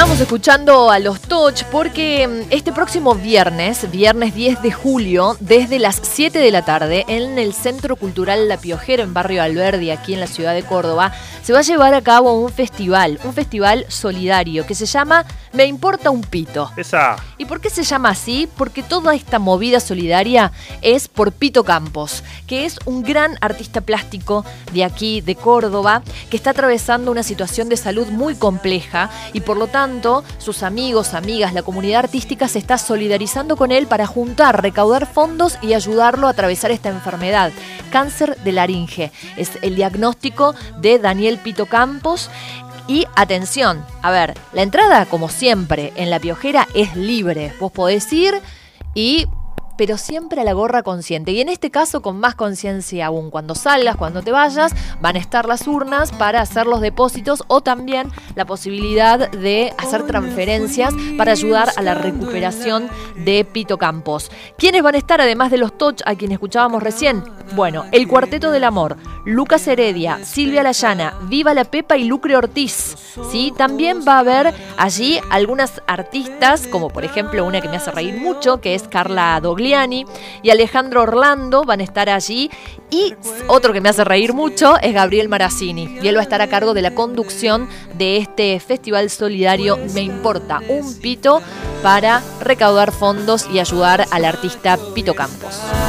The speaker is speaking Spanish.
Estábamos escuchando a los Toch porque este próximo viernes 10 de julio, desde las 7 de la tarde, en el Centro Cultural La Piojera, en Barrio Alberdi, aquí en la ciudad de Córdoba, se va a llevar a cabo un festival solidario que se llama Me Importa un Pito. Esa. ¿Y por qué se llama así? Porque toda esta movida solidaria es por Pito Campos, que es un gran artista plástico de aquí, de Córdoba, que está atravesando una situación de salud muy compleja y por lo tanto sus amigos, amigas, la comunidad artística se está solidarizando con él para juntar, recaudar fondos y ayudarlo a atravesar esta enfermedad. Cáncer de laringe es el diagnóstico de Daniel Pito Campos. Y atención, a ver, la entrada, como siempre, en La Piojera es libre. Vos podés ir pero siempre a la gorra consciente. Y en este caso con más conciencia aún. Cuando salgas, cuando te vayas, van a estar las urnas para hacer los depósitos o también la posibilidad de hacer transferencias para ayudar a la recuperación de Pito Campos. ¿Quiénes van a estar además de los Toch a quienes escuchábamos recién? Bueno, el Cuarteto del Amor, Lucas Heredia, Silvia Layana, Viva la Pepa y Lucre Ortiz. ¿Sí? También va a haber allí algunas artistas, como por ejemplo una que me hace reír mucho, que es Carla Dogliani, y Alejandro Orlando van a estar allí. Y otro que me hace reír mucho es Gabriel Marazzini, y él va a estar a cargo de la conducción de este festival solidario Me Importa un Pito, para recaudar fondos y ayudar al artista Pito Campos.